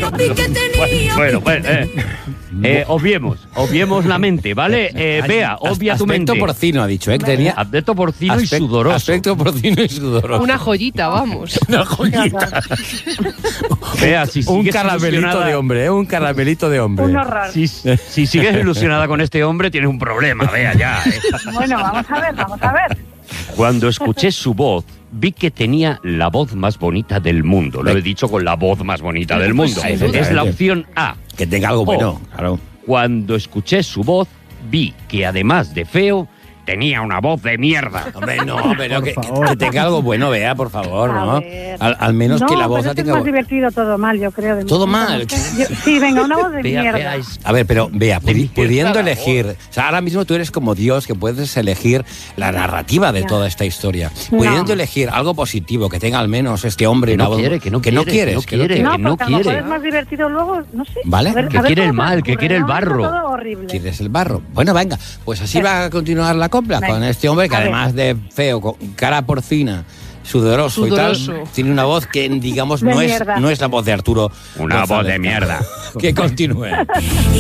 Bueno, obviemos la mente, ¿vale? Bea, obvia tu mente. Aspecto porcino, ha dicho, ¿eh? Tenía aspecto porcino y sudoroso. Aspecto porcino y sudoroso. Una joyita, vamos. Una joyita. Bea, si un sigues caramelito de hombre, ¿eh? Un caramelito de hombre. Un horror. Si sigues ilusionada con este hombre, tienes un problema, Bea, ya. Bueno, vamos a ver. Cuando escuché su voz, vi que tenía la voz más bonita del mundo. Lo he dicho con la voz más bonita del mundo. Es la opción A. Que tenga algo bueno, claro. Cuando escuché su voz, vi que además de feo, tenía una voz de mierda. Hombre, no, pero que tenga algo bueno, Bea, por favor, ¿no? Al menos No, que la voz pero la tenga... es más divertido todo mal, yo creo. ¿Todo mal? Sí, venga, una voz de mierda. A ver, pero Bea, pudiendo elegir... O sea, ahora mismo tú eres como Dios, que puedes elegir la narrativa de toda esta historia. Pudiendo elegir algo positivo, que tenga al menos este hombre... Que no quiere. No, porque a lo mejor es más divertido luego, no sé. ¿Vale? Que quiere el mal, que quiere el barro. Todo horrible. ¿Quieres el barro? Bueno, venga, pues así va a continuar la copla con este hombre que además de feo, con cara porcina, sudoroso y tal, tiene una voz que, digamos, no es la voz de Arturo. Una voz de mierda. Que continúe.